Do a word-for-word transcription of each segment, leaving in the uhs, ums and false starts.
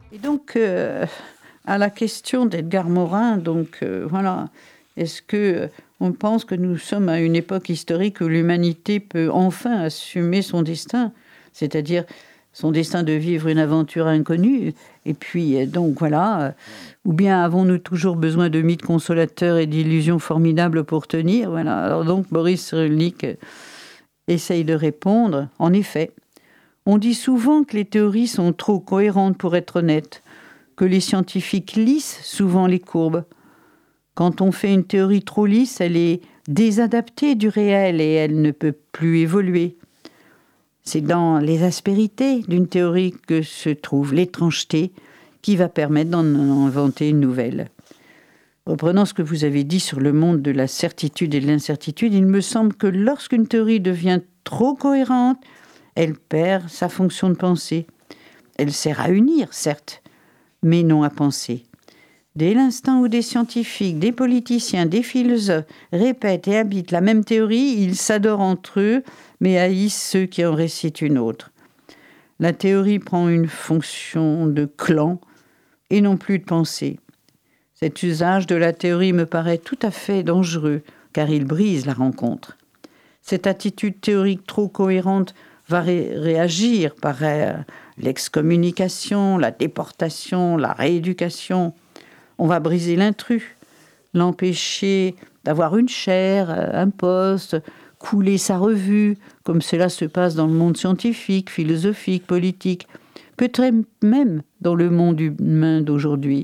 Et donc, euh, à la question d'Edgar Morin, donc euh, voilà, est-ce que euh, on pense que nous sommes à une époque historique où l'humanité peut enfin assumer son destin, c'est-à-dire son destin de vivre une aventure inconnue, et puis euh, donc voilà, euh, ou bien avons-nous toujours besoin de mythes consolateurs et d'illusions formidables pour tenir? Voilà. Alors donc Boris Cyrulnik euh, essaye de répondre. En effet, on dit souvent que les théories sont trop cohérentes pour être honnêtes, que les scientifiques lissent souvent les courbes. Quand on fait une théorie trop lisse, elle est désadaptée du réel et elle ne peut plus évoluer. C'est dans les aspérités d'une théorie que se trouve l'étrangeté qui va permettre d'en inventer une nouvelle. Reprenant ce que vous avez dit sur le monde de la certitude et de l'incertitude, il me semble que lorsqu'une théorie devient trop cohérente, elle perd sa fonction de pensée. Elle sert à unir, certes, mais non à penser. Dès l'instant où des scientifiques, des politiciens, des philosophes répètent et habitent la même théorie, ils s'adorent entre eux, mais haïssent ceux qui en récitent une autre. La théorie prend une fonction de clan et non plus de pensée. Cet usage de la théorie me paraît tout à fait dangereux, car il brise la rencontre. Cette attitude théorique trop cohérente va ré- réagir par euh, l'excommunication, la déportation, la rééducation. On va briser l'intrus, l'empêcher d'avoir une chaire, un poste, couler sa revue, comme cela se passe dans le monde scientifique, philosophique, politique, peut-être même dans le monde humain d'aujourd'hui.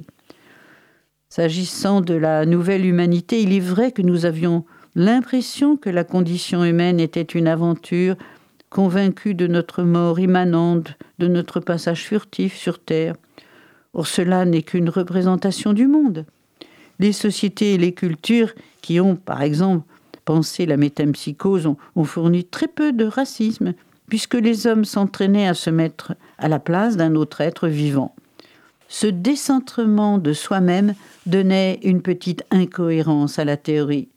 S'agissant de la nouvelle humanité, il est vrai que nous avions l'impression que la condition humaine était une aventure, convaincus de notre mort immanente, de notre passage furtif sur Terre. Or, cela n'est qu'une représentation du monde. Les sociétés et les cultures qui ont, par exemple, pensé la métempsychose ont, ont fourni très peu de racisme, puisque les hommes s'entraînaient à se mettre à la place d'un autre être vivant. Ce décentrement de soi-même donnait une petite incohérence à la théorie.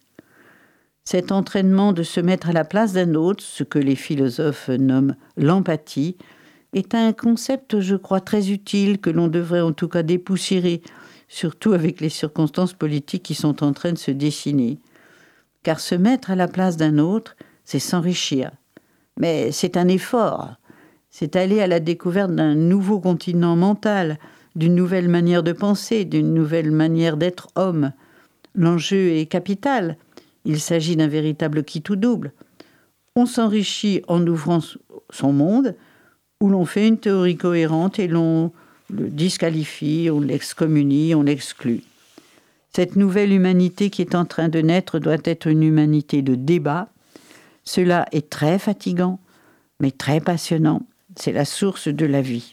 Cet entraînement de se mettre à la place d'un autre, ce que les philosophes nomment l'empathie, est un concept, je crois, très utile, que l'on devrait en tout cas dépoussiérer, surtout avec les circonstances politiques qui sont en train de se dessiner. Car se mettre à la place d'un autre, c'est s'enrichir. Mais c'est un effort. C'est aller à la découverte d'un nouveau continent mental, d'une nouvelle manière de penser, d'une nouvelle manière d'être homme. L'enjeu est capital. Il s'agit d'un véritable quitte ou double. On s'enrichit en ouvrant son monde, où l'on fait une théorie cohérente et l'on le disqualifie, on l'excommunie, on l'exclut. Cette nouvelle humanité qui est en train de naître doit être une humanité de débat. Cela est très fatigant, mais très passionnant. C'est la source de la vie.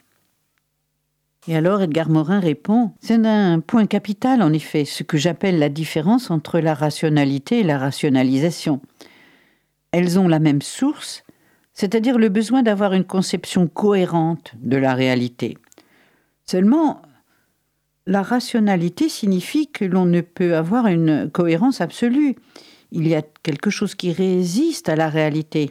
Et alors Edgar Morin répond, c'est un point capital en effet, ce que j'appelle la différence entre la rationalité et la rationalisation. Elles ont la même source, c'est-à-dire le besoin d'avoir une conception cohérente de la réalité. Seulement, la rationalité signifie que l'on ne peut avoir une cohérence absolue. Il y a quelque chose qui résiste à la réalité.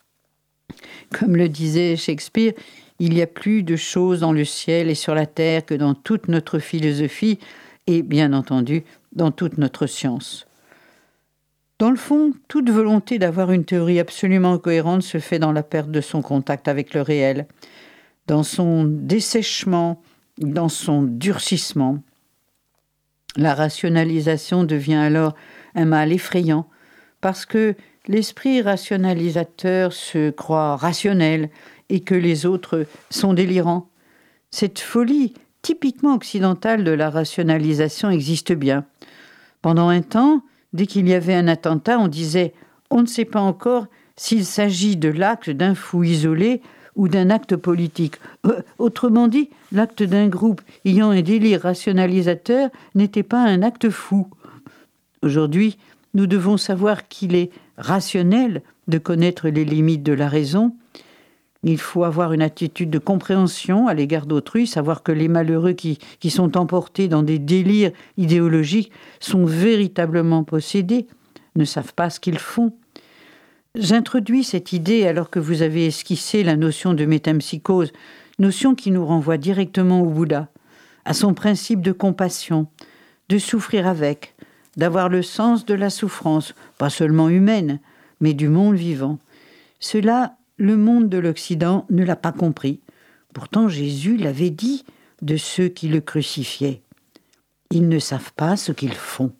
Comme le disait Shakespeare, il y a plus de choses dans le ciel et sur la terre que dans toute notre philosophie et, bien entendu, dans toute notre science. Dans le fond, toute volonté d'avoir une théorie absolument cohérente se fait dans la perte de son contact avec le réel, dans son dessèchement, dans son durcissement. La rationalisation devient alors un mal effrayant, parce que l'esprit rationalisateur se croit rationnel et que les autres sont délirants. Cette folie typiquement occidentale de la rationalisation existe bien. Pendant un temps, dès qu'il y avait un attentat, on disait « on ne sait pas encore s'il s'agit de l'acte d'un fou isolé ou d'un acte politique. Euh, » Autrement dit, l'acte d'un groupe ayant un délire rationalisateur n'était pas un acte fou. Aujourd'hui, nous devons savoir qu'il est rationnel de connaître les limites de la raison. Il faut avoir une attitude de compréhension à l'égard d'autrui, savoir que les malheureux qui, qui sont emportés dans des délires idéologiques sont véritablement possédés, ne savent pas ce qu'ils font. J'introduis cette idée alors que vous avez esquissé la notion de métempsychose, notion qui nous renvoie directement au Bouddha. à son principe de compassion, de souffrir avec, d'avoir le sens de la souffrance, pas seulement humaine, mais du monde vivant. Cela, le monde de l'Occident ne l'a pas compris. Pourtant, Jésus l'avait dit de ceux qui le crucifiaient. Ils ne savent pas ce qu'ils font.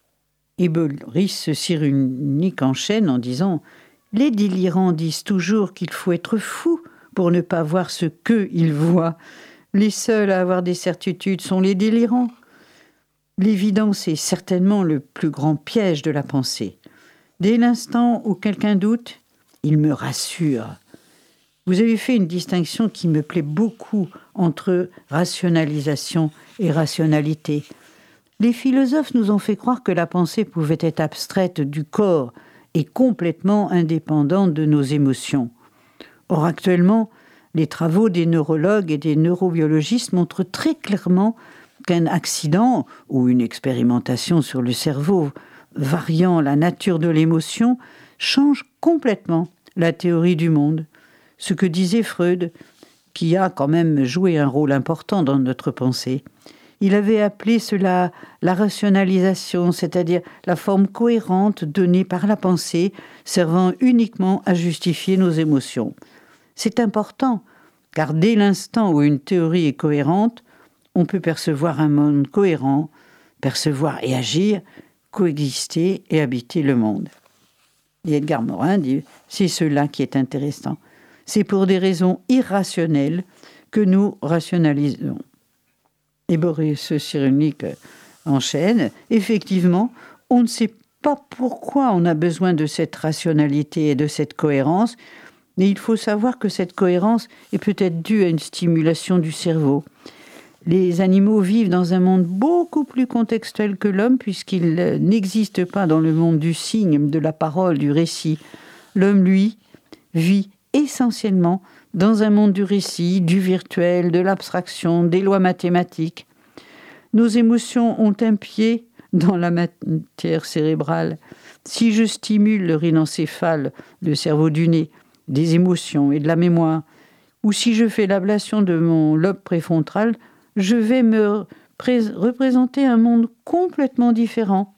Et Boris Cyrulnik enchaîne en disant « Les délirants disent toujours qu'il faut être fou pour ne pas voir ce qu'ils voient. Les seuls à avoir des certitudes sont les délirants. » L'évidence est certainement le plus grand piège de la pensée. Dès l'instant où quelqu'un doute, il me rassure. Vous avez fait une distinction qui me plaît beaucoup entre rationalisation et rationalité. Les philosophes nous ont fait croire que la pensée pouvait être abstraite du corps et complètement indépendante de nos émotions. Or, actuellement, les travaux des neurologues et des neurobiologistes montrent très clairement qu'un accident ou une expérimentation sur le cerveau variant la nature de l'émotion change complètement la théorie du monde. Ce que disait Freud, qui a quand même joué un rôle important dans notre pensée. Il avait appelé cela la rationalisation, c'est-à-dire la forme cohérente donnée par la pensée, servant uniquement à justifier nos émotions. C'est important, car dès l'instant où une théorie est cohérente, on peut percevoir un monde cohérent, percevoir et agir, coexister et habiter le monde. Et Edgar Morin dit « c'est cela qui est intéressant. C'est pour des raisons irrationnelles que nous rationalisons. » Et Boris Cyrulnik enchaîne « Effectivement, on ne sait pas pourquoi on a besoin de cette rationalité et de cette cohérence, mais il faut savoir que cette cohérence est peut-être due à une stimulation du cerveau. Les animaux vivent dans un monde beaucoup plus contextuel que l'homme puisqu'il n'existe pas dans le monde du signe, de la parole, du récit. L'homme, lui, vit essentiellement dans un monde du récit, du virtuel, de l'abstraction, des lois mathématiques. Nos émotions ont un pied dans la matière cérébrale. Si je stimule le rhinencéphale, le cerveau du nez, des émotions et de la mémoire, ou si je fais l'ablation de mon lobe préfrontal, je vais me pré- représenter un monde complètement différent.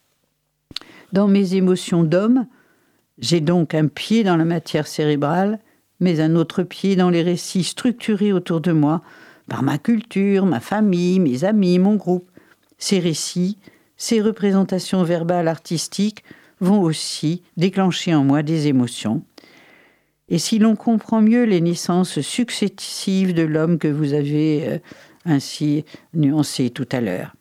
Dans mes émotions d'homme, j'ai donc un pied dans la matière cérébrale, mais un autre pied dans les récits structurés autour de moi, par ma culture, ma famille, mes amis, mon groupe. Ces récits, ces représentations verbales artistiques vont aussi déclencher en moi des émotions. Et si l'on comprend mieux les naissances successives de l'homme que vous avez euh, ainsi nuancées tout à l'heure.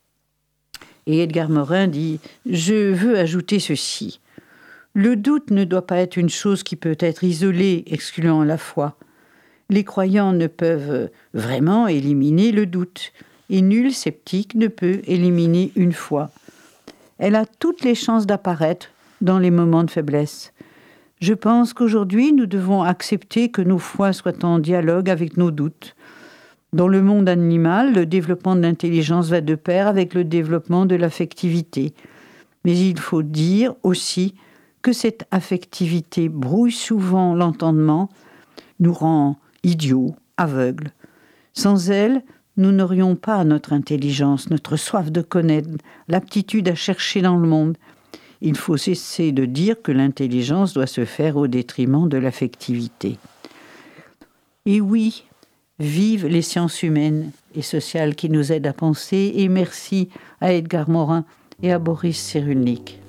Et Edgar Morin dit « Je veux ajouter ceci. Le doute ne doit pas être une chose qui peut être isolée, excluant la foi. Les croyants ne peuvent vraiment éliminer le doute, et nul sceptique ne peut éliminer une foi. Elle a toutes les chances d'apparaître dans les moments de faiblesse. Je pense qu'aujourd'hui, nous devons accepter que nos foi soient en dialogue avec nos doutes. Dans le monde animal, le développement de l'intelligence va de pair avec le développement de l'affectivité. Mais il faut dire aussi que cette affectivité brouille souvent l'entendement, nous rend idiots, aveugles. Sans elle, nous n'aurions pas notre intelligence, notre soif de connaître, l'aptitude à chercher dans le monde. Il faut cesser de dire que l'intelligence doit se faire au détriment de l'affectivité. Et oui, vive les sciences humaines et sociales qui nous aident à penser, et merci à Edgar Morin et à Boris Cyrulnik.